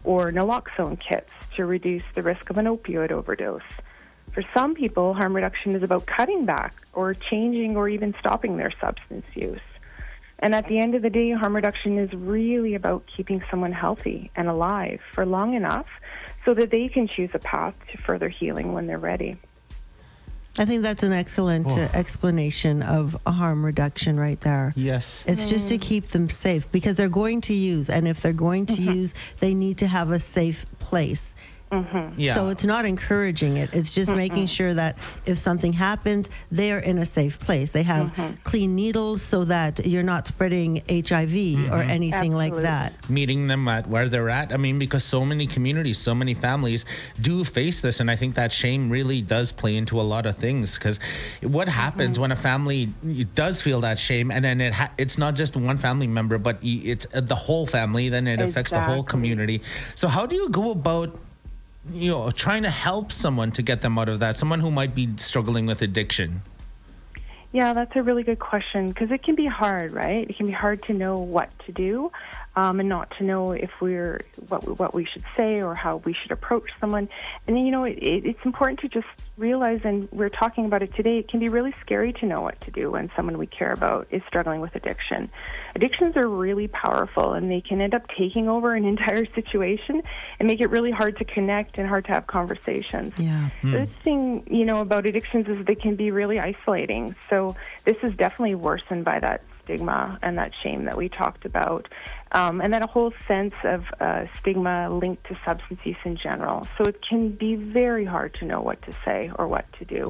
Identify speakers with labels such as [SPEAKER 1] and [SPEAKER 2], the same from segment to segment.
[SPEAKER 1] or naloxone kits to reduce the risk of an opioid overdose. For some people, harm reduction is about cutting back or changing or even stopping their substance use. And at the end of the day, harm reduction is really about keeping someone healthy and alive for long enough so that they can choose a path to further healing when they're ready.
[SPEAKER 2] I think that's an excellent explanation of harm reduction right there.
[SPEAKER 3] Yes.
[SPEAKER 2] It's just to keep them safe because they're going to use, and if they're going to use, they need to have a safe place.
[SPEAKER 3] Yeah.
[SPEAKER 2] So it's not encouraging it. It's just making sure that if something happens, they are in a safe place. They have clean needles so that you're not spreading HIV or anything like that.
[SPEAKER 3] Meeting them at where they're at. I mean, because so many communities, so many families do face this. And I think that shame really does play into a lot of things. Because what happens when a family does feel that shame, and then it's not just one family member, but it's the whole family, then it affects the whole community. So how do you go about trying to help someone to get them out of that, someone who might be struggling with addiction?
[SPEAKER 1] Yeah, that's a really good question because it can be hard, right? It can be hard to know what to do and not to know if what we should say or how we should approach someone. And it's important to just realize, and we're talking about it today, it can be really scary to know what to do when someone we care about is struggling with addiction. Addictions are really powerful, and they can end up taking over an entire situation and make it really hard to connect and hard to have conversations.
[SPEAKER 2] Yeah.
[SPEAKER 1] The thing, about addictions is they can be really isolating. So this is definitely worsened by that stigma and that shame that we talked about, and then a whole sense of stigma linked to substance use in general. So it can be very hard to know what to say or what to do.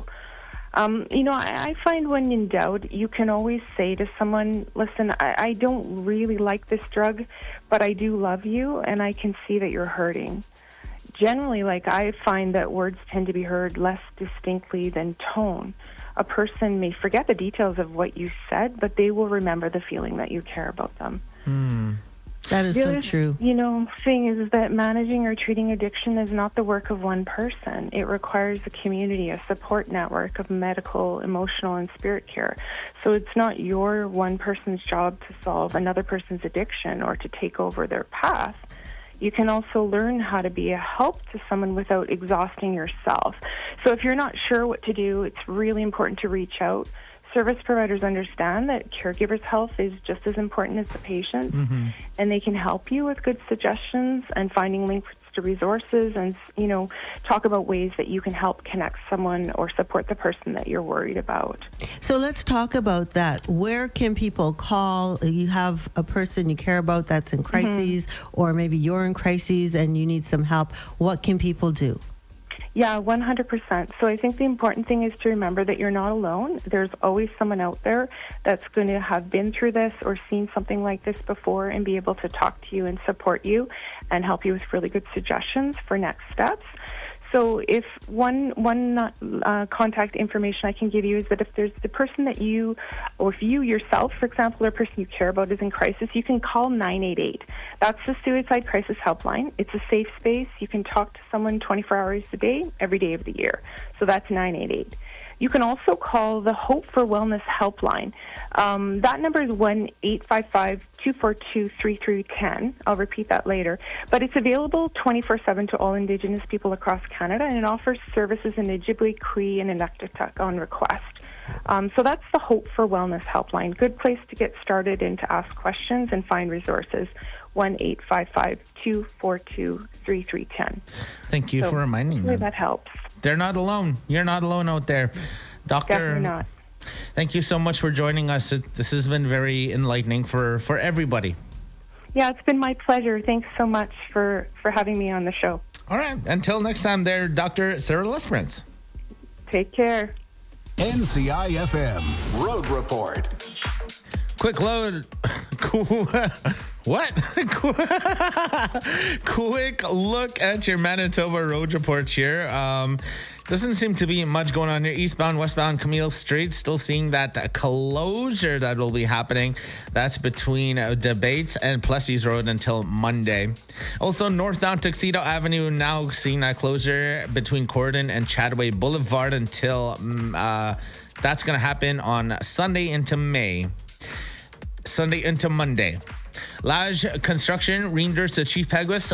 [SPEAKER 1] I find when in doubt, you can always say to someone, listen, I don't really like this drug, but I do love you, and I can see that you're hurting. Generally, I find that words tend to be heard less distinctly than tone. A person may forget the details of what you said, but they will remember the feeling that you care about them.
[SPEAKER 2] That is so true.
[SPEAKER 1] Thing is that managing or treating addiction is not the work of one person. It requires a community, a support network of medical, emotional, and spirit care. So it's not your one person's job to solve another person's addiction or to take over their path. You can also learn how to be a help to someone without exhausting yourself. So if you're not sure what to do, it's really important to reach out. Service providers understand that caregivers' health is just as important as the patient's, and they can help you with good suggestions and finding links to resources and, talk about ways that you can help connect someone or support the person that you're worried about.
[SPEAKER 2] So let's talk about that. Where can people call? You have a person you care about that's in crises, or maybe you're in crises and you need some help. What can people do?
[SPEAKER 1] Yeah, 100%. So I think the important thing is to remember that you're not alone. There's always someone out there that's going to have been through this or seen something like this before and be able to talk to you and support you and help you with really good suggestions for next steps. So if one contact information I can give you is that if there's the person that you, or if you yourself, for example, or a person you care about is in crisis, you can call 988. That's the Suicide Crisis Helpline. It's a safe space. You can talk to someone 24 hours a day, every day of the year. So that's 988. You can also call the Hope for Wellness Helpline. That number is 1-855-242-3310. I'll repeat that later. But it's available 24/7 to all Indigenous people across Canada, and it offers services in Ojibwe, Cree, and Inuktitut on request. So that's the Hope for Wellness Helpline. Good place to get started and to ask questions and find resources. 1-855-242-3310.
[SPEAKER 3] Thank you for reminding me.
[SPEAKER 1] That helps.
[SPEAKER 3] They're not alone. You're not alone out there. Doctor,
[SPEAKER 1] definitely not.
[SPEAKER 3] Thank you so much for joining us. This has been very enlightening for everybody.
[SPEAKER 1] Yeah, it's been my pleasure. Thanks so much for having me on the show.
[SPEAKER 3] All right. Until next time there, Dr. Sarah Lesperance.
[SPEAKER 1] Take care.
[SPEAKER 4] NCIFM Road Report.
[SPEAKER 3] Quick load. What? Quick look at your Manitoba road report here. Doesn't seem to be much going on here. Eastbound, westbound, Camille Street. Still seeing that closure that will be happening. That's between Debates and Plessis Road until Monday. Also, northbound Tuxedo Avenue now seeing that closure between Corydon and Chadway Boulevard until that's going to happen on Sunday into Monday. Lage Construction, Reinders to Chief Peguis,